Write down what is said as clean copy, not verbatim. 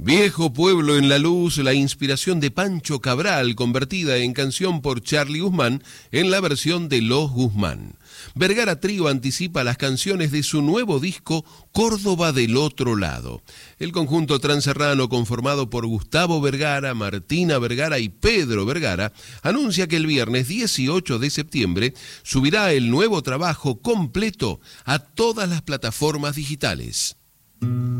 Viejo Pueblo en la Luz, la inspiración de Pancho Cabral, convertida en canción por Charly Guzmán en la versión de Los Guzmán. Vergara Trío anticipa las canciones de su nuevo disco Córdoba del Otro Lado. El conjunto transerrano, conformado por Gustavo Vergara, Martina Vergara y Pedro Vergara, anuncia que el viernes 18 de septiembre subirá el nuevo trabajo completo a todas las plataformas digitales.